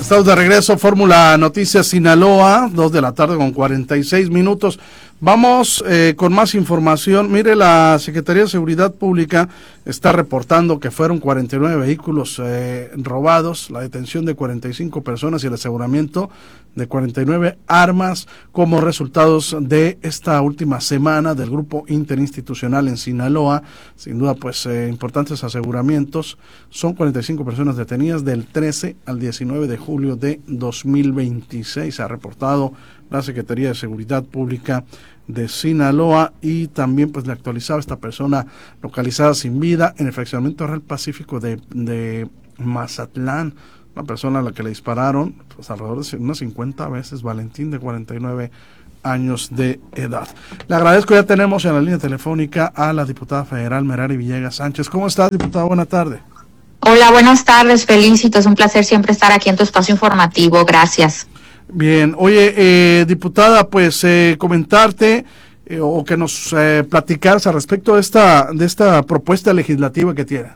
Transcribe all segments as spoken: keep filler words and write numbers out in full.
Estamos de regreso, Fórmula Noticias Sinaloa, dos de la tarde con cuarenta y seis minutos. Vamos eh, con más información. Mire, la Secretaría de Seguridad Pública está reportando que fueron cuarenta y nueve vehículos eh, robados, la detención de cuarenta y cinco personas y el aseguramiento de cuarenta y nueve armas como resultados de esta última semana del grupo interinstitucional en Sinaloa. Sin duda, pues eh, importantes aseguramientos. Son cuarenta y cinco personas detenidas del trece al diecinueve de julio de dos mil veintiséis. Ha reportado la Secretaría de Seguridad Pública de Sinaloa, y también pues le actualizaba esta persona localizada sin vida en el fraccionamiento Real Pacífico de, de Mazatlán, una persona a la que le dispararon pues alrededor de unas cincuenta veces, Valentín, de cuarenta y nueve años de edad. Le agradezco, ya tenemos en la línea telefónica a la diputada federal Merari Villegas Sánchez. ¿Cómo estás, diputada? Buena tarde. Hola, buenas tardes, Felicito, es un placer siempre estar aquí en tu espacio informativo, gracias. Bien, oye, eh, diputada, pues eh, comentarte eh, o que nos eh, platicaras al respecto de esta, de esta propuesta legislativa que tiene.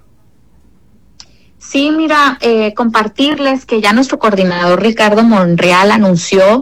Sí, mira, eh, compartirles que ya nuestro coordinador Ricardo Monreal anunció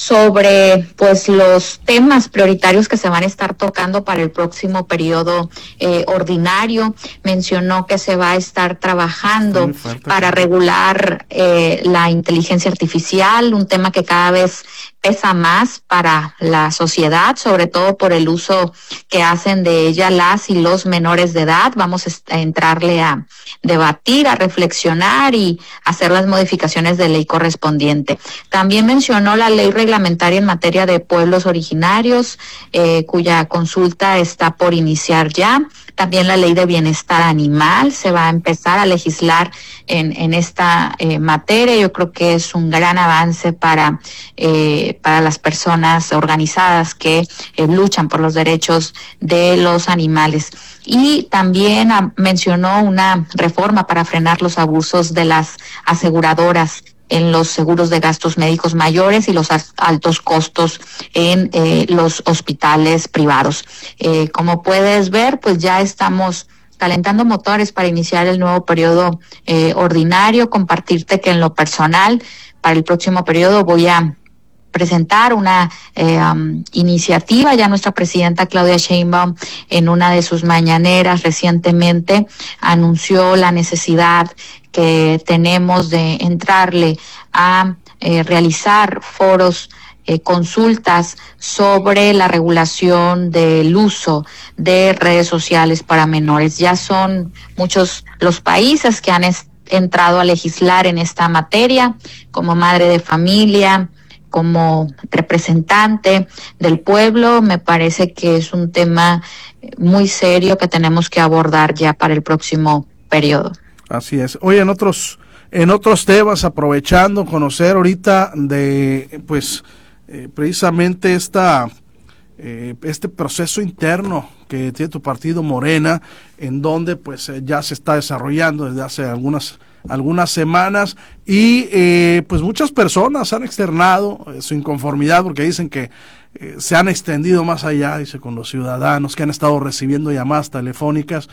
sobre pues los temas prioritarios que se van a estar tocando para el próximo periodo eh, ordinario. Mencionó que se va a estar trabajando para regular eh, la inteligencia artificial, un tema que cada vez pesa más para la sociedad, sobre todo por el uso que hacen de ella las y los menores de edad. Vamos a entrarle a debatir, a reflexionar y hacer las modificaciones de ley correspondiente. También mencionó la ley reglamentaria en materia de pueblos originarios, eh, cuya consulta está por iniciar ya. También la ley de bienestar animal se va a empezar a legislar en, en esta eh, materia. Yo creo que es un gran avance para, eh, para las personas organizadas que eh, luchan por los derechos de los animales. Y también ah, mencionó una reforma para frenar los abusos de las aseguradoras en los seguros de gastos médicos mayores y los altos costos en eh, los hospitales privados. Eh, como puedes ver, pues ya estamos calentando motores para iniciar el nuevo periodo eh, ordinario. Compartirte que en lo personal, para el próximo periodo voy a presentar una eh, um, iniciativa. Ya nuestra presidenta Claudia Sheinbaum en una de sus mañaneras recientemente anunció la necesidad que tenemos de entrarle a eh, realizar foros, eh, consultas sobre la regulación del uso de redes sociales para menores. Ya son muchos los países que han est- entrado a legislar en esta materia. Como madre de familia, como representante del pueblo, me parece que es un tema muy serio que tenemos que abordar ya para el próximo periodo. Así es. Oye, en otros en otros temas, aprovechando conocer ahorita de pues eh, precisamente esta eh, este proceso interno que tiene tu partido Morena, en donde pues eh, ya se está desarrollando desde hace algunas algunas semanas, y eh, pues muchas personas han externado eh, su inconformidad porque dicen que eh, se han extendido más allá, dice, con los ciudadanos que han estado recibiendo llamadas telefónicas,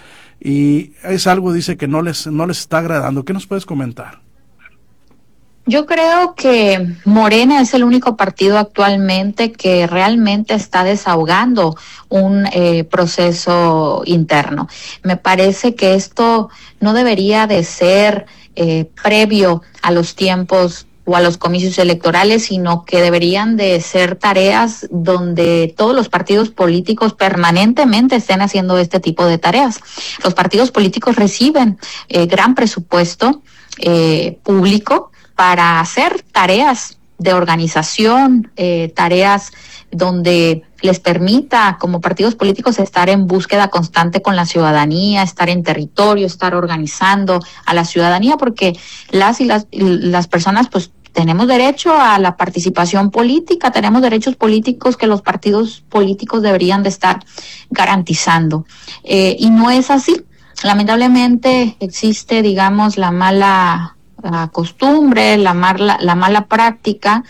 y es algo, dice, que no les no les está agradando. ¿Qué nos puedes comentar? Yo creo que Morena es el único partido actualmente que realmente está desahogando un eh, proceso interno. Me parece que esto no debería de ser eh, previo a los tiempos o a los comicios electorales, sino que deberían de ser tareas donde todos los partidos políticos permanentemente estén haciendo este tipo de tareas. Los partidos políticos reciben eh, gran presupuesto eh, público para hacer tareas de organización, eh, tareas donde les permita como partidos políticos estar en búsqueda constante con la ciudadanía, estar en territorio, estar organizando a la ciudadanía, porque las y las, las personas pues tenemos derecho a la participación política, tenemos derechos políticos que los partidos políticos deberían de estar garantizando. Eh, y no es así. Lamentablemente existe, digamos, la mala la costumbre, la mala, la mala práctica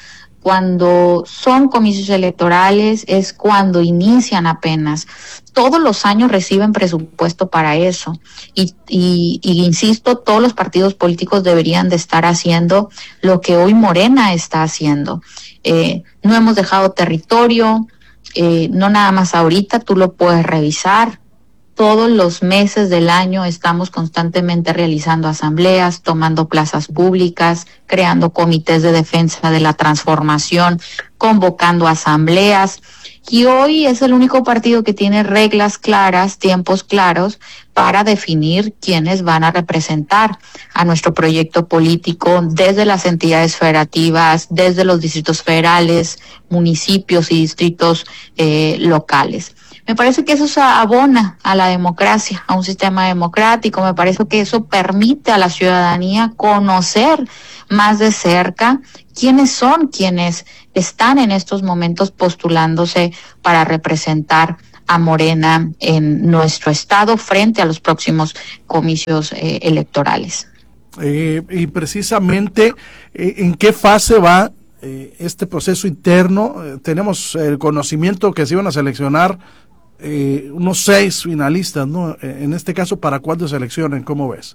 Cuando son comicios electorales es cuando inician apenas. Todos los años reciben presupuesto para eso. Y, y, y insisto, todos los partidos políticos deberían de estar haciendo lo que hoy Morena está haciendo. Eh, no hemos dejado territorio, eh, no nada más ahorita, tú lo puedes revisar. Todos los meses del año estamos constantemente realizando asambleas, tomando plazas públicas, creando comités de defensa de la transformación, convocando asambleas. Y hoy es el único partido que tiene reglas claras, tiempos claros, para definir quiénes van a representar a nuestro proyecto político desde las entidades federativas, desde los distritos federales, municipios y distritos eh, locales. Me parece que eso se abona a la democracia, a un sistema democrático. Me parece que eso permite a la ciudadanía conocer más de cerca quiénes son quienes están en estos momentos postulándose para representar a Morena en nuestro estado frente a los próximos comicios eh, electorales. Eh, y precisamente, eh, ¿en qué fase va eh, este proceso interno? Eh, tenemos el conocimiento que se iban a seleccionar Eh, unos seis finalistas, ¿no? En este caso, ¿para cuándo se eleccionen? ¿Cómo ves?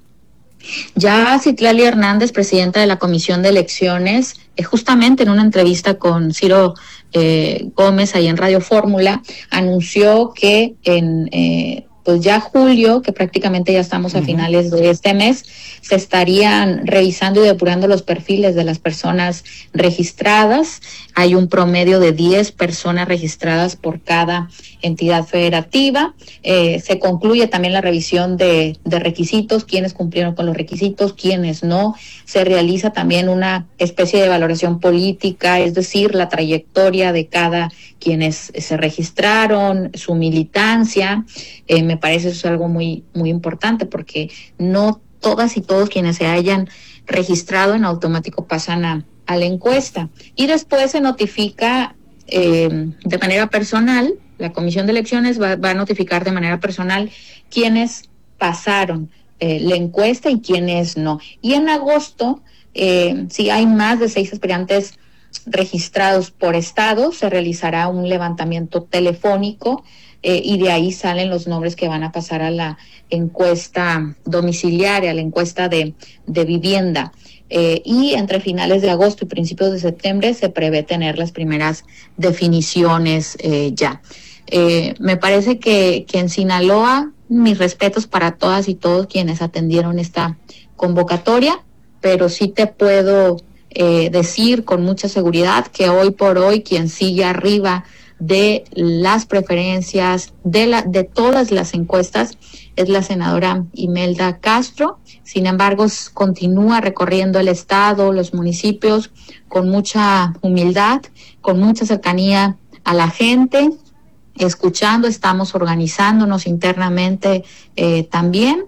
Ya Citlali Hernández, presidenta de la Comisión de Elecciones, eh, justamente en una entrevista con Ciro eh, Gómez ahí en Radio Fórmula, anunció que en eh, pues ya julio, que prácticamente ya estamos a uh-huh. finales de este mes, se estarían revisando y depurando los perfiles de las personas registradas. Hay un promedio de diez personas registradas por cada entidad federativa. Eh, se concluye también la revisión de, de requisitos, quiénes cumplieron con los requisitos, quiénes no. Se realiza también una especie de valoración política, es decir, la trayectoria de cada quienes se registraron, su militancia. Eh, me parece eso es algo muy, muy importante porque no todas y todos quienes se hayan registrado en automático pasan a, a la encuesta. Y después se notifica eh, de manera personal, la Comisión de Elecciones va, va a notificar de manera personal quienes pasaron eh, la encuesta y quienes no. Y en agosto, eh, si hay más de seis aspirantes registrados por estado, se realizará un levantamiento telefónico eh, y de ahí salen los nombres que van a pasar a la encuesta domiciliaria, a la encuesta de, de vivienda. Eh, y entre finales de agosto y principios de septiembre se prevé tener las primeras definiciones eh, ya. Eh, me parece que, que en Sinaloa, mis respetos para todas y todos quienes atendieron esta convocatoria, pero sí te puedo eh, decir con mucha seguridad que hoy por hoy quien sigue arriba de las preferencias, de, la, de todas las encuestas, es la senadora Imelda Castro. Sin embargo, continúa recorriendo el estado, los municipios, con mucha humildad, con mucha cercanía a la gente, escuchando, estamos organizándonos internamente eh, también,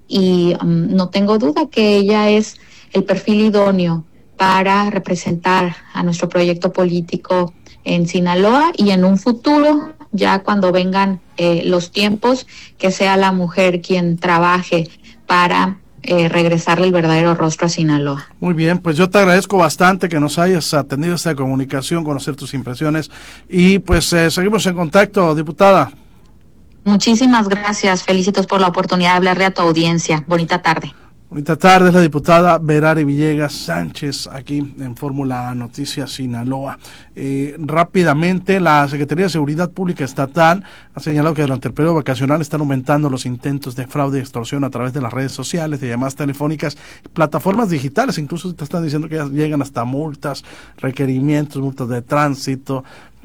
y um, no tengo duda que ella es el perfil idóneo para representar a nuestro proyecto político en Sinaloa, y en un futuro, ya cuando vengan eh, los tiempos, que sea la mujer quien trabaje para eh, regresarle el verdadero rostro a Sinaloa. Muy bien, pues yo te agradezco bastante que nos hayas atendido esta comunicación, conocer tus impresiones, y pues eh, seguimos en contacto, diputada. Muchísimas gracias, felicitos por la oportunidad de hablarle a tu audiencia. Bonita tarde. Bonita tarde, es la diputada Verari Villegas Sánchez, aquí en Fórmula Noticias Sinaloa. Eh, rápidamente, la Secretaría de Seguridad Pública Estatal ha señalado que durante el periodo vacacional están aumentando los intentos de fraude y extorsión a través de las redes sociales, de llamadas telefónicas, plataformas digitales. Incluso te están diciendo que ya llegan hasta multas, requerimientos, multas de tránsito,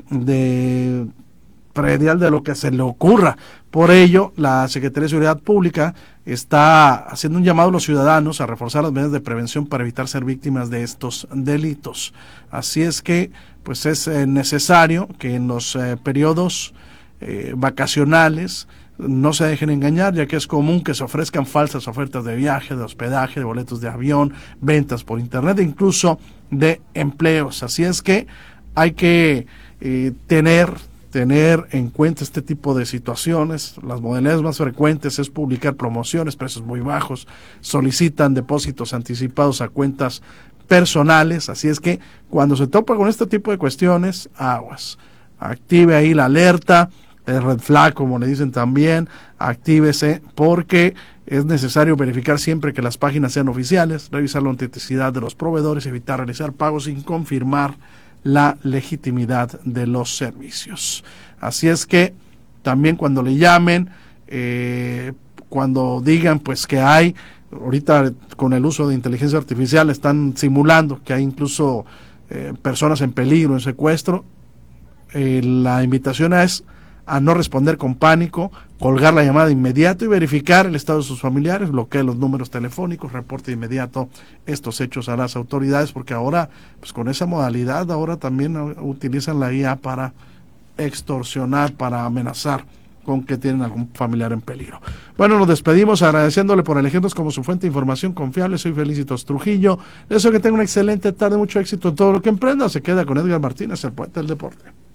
de predial, de lo que se le ocurra. Por ello, la Secretaría de Seguridad Pública está haciendo un llamado a los ciudadanos a reforzar las medidas de prevención para evitar ser víctimas de estos delitos. Así es que, pues es eh, necesario que en los eh, periodos eh, vacacionales no se dejen engañar, ya que es común que se ofrezcan falsas ofertas de viaje, de hospedaje, de boletos de avión, ventas por internet e incluso de empleos. Así es que hay que eh, tener tener en cuenta este tipo de situaciones. Las modalidades más frecuentes es publicar promociones, precios muy bajos, solicitan depósitos anticipados a cuentas personales. Así es que cuando se topa con este tipo de cuestiones, aguas, active ahí la alerta, el red flag, como le dicen también, actívese, porque es necesario verificar siempre que las páginas sean oficiales, revisar la autenticidad de los proveedores, evitar realizar pagos sin confirmar la legitimidad de los servicios. Así es que también cuando le llamen, eh, cuando digan pues que hay, ahorita con el uso de inteligencia artificial están simulando que hay incluso eh, personas en peligro, en secuestro, eh, la invitación es a no responder con pánico, colgar la llamada de inmediato y verificar el estado de sus familiares, bloquee los números telefónicos, reporte de inmediato estos hechos a las autoridades, porque ahora, pues con esa modalidad, ahora también utilizan la I A para extorsionar, para amenazar con que tienen algún familiar en peligro. Bueno, nos despedimos agradeciéndole por elegirnos como su fuente de información confiable. Soy Felicitos Trujillo. Les deseo que tenga una excelente tarde, mucho éxito en todo lo que emprenda. Se queda con Edgar Martínez, el poeta del deporte.